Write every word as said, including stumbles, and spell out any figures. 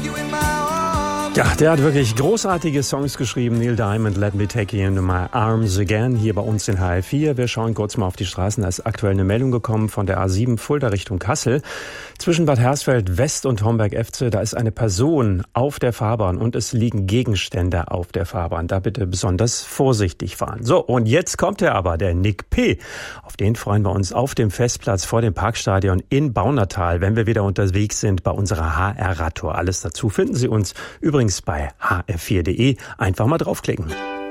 Ja, der hat wirklich großartige Songs geschrieben. Neil Diamond, Let Me Take You Into My Arms Again, hier bei uns in H F vier. Wir schauen kurz mal auf die Straßen. Da ist aktuell eine Meldung gekommen von der A sieben Fulda Richtung Kassel. Zwischen Bad Hersfeld West und Homberg-Efze, da ist eine Person auf der Fahrbahn und es liegen Gegenstände auf der Fahrbahn. Da bitte besonders vorsichtig fahren. So, und jetzt kommt er aber, der Nick P. Auf den freuen wir uns auf dem Festplatz vor dem Parkstadion in Baunatal, wenn wir wieder unterwegs sind bei unserer H R Radtour. Alles dazu finden Sie uns übrigens bei h f vier punkt de. Einfach mal draufklicken.